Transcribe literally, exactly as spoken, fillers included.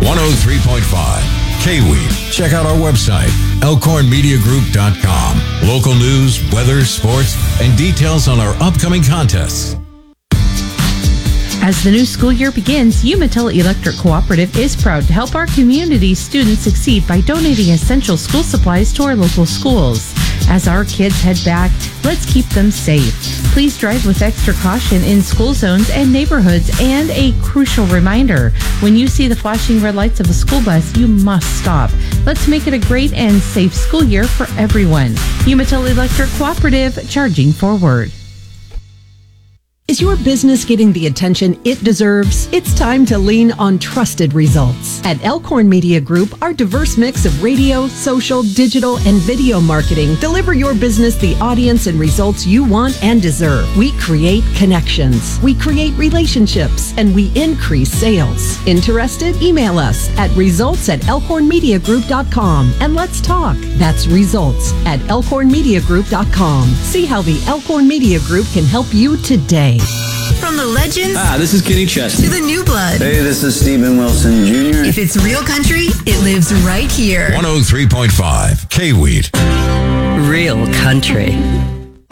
one oh three point five K-Weed. Check out our website, elkhorn media group dot com. Local news, weather, sports, and details on our upcoming contests. As the new school year begins, Umatilla Electric Cooperative is proud to help our community students succeed by donating essential school supplies to our local schools. As our kids head back, let's keep them safe. Please drive with extra caution in school zones and neighborhoods. And a crucial reminder, when you see the flashing red lights of a school bus, you must stop. Let's make it a great and safe school year for everyone. Umatilla Electric Cooperative, charging forward. Is your business getting the attention it deserves? It's time to lean on trusted results. At Elkhorn Media Group, our diverse mix of radio, social, digital, and video marketing deliver your business the audience and results you want and deserve. We create connections, we create relationships, and we increase sales. Interested? Email us at results at elkhorn media group dot com and let's talk. That's results at elkhorn media group dot com. See how the Elkhorn Media Group can help you today. From the legends ah, this is Kenny Chesney. to the new blood. Hey, this is Stephen Wilson Junior If it's real country, it lives right here. one oh three point five K-Weed. Real country.